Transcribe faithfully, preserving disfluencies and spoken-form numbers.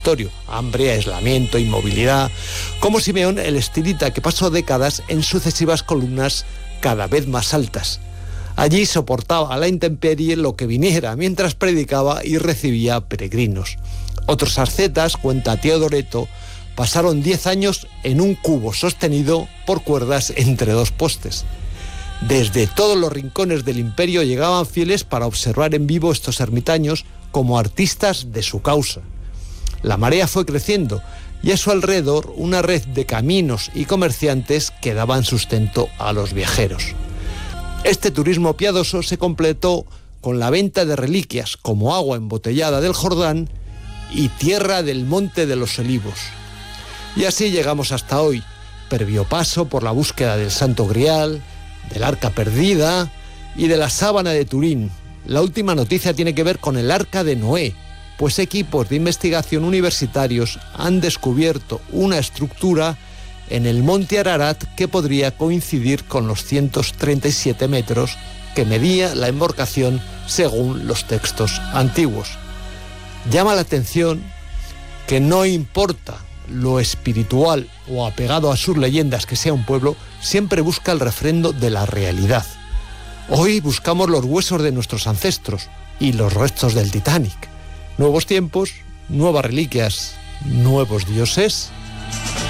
hambre, aislamiento, inmovilidad. Como Simeón, el estilita que pasó décadas en sucesivas columnas cada vez más altas. Allí soportaba a la intemperie lo que viniera mientras predicaba y recibía peregrinos. Otros ascetas, cuenta Teodoreto, pasaron diez años en un cubo sostenido por cuerdas entre dos postes. Desde todos los rincones del imperio llegaban fieles para observar en vivo estos ermitaños como artistas de su causa. La marea fue creciendo y a su alrededor una red de caminos y comerciantes que daban sustento a los viajeros. Este turismo piadoso se completó con la venta de reliquias como agua embotellada del Jordán y tierra del Monte de los Olivos. Y así llegamos hasta hoy, previo paso por la búsqueda del Santo Grial, del Arca Perdida y de la Sábana de Turín. La última noticia tiene que ver con el Arca de Noé, pues equipos de investigación universitarios han descubierto una estructura en el monte Ararat que podría coincidir con los ciento treinta y siete metros que medía la embarcación según los textos antiguos. Llama la atención que no importa lo espiritual o apegado a sus leyendas que sea un pueblo, siempre busca el refrendo de la realidad. Hoy buscamos los huesos de nuestros ancestros y los restos del Titanic. Nuevos tiempos, nuevas reliquias, nuevos dioses.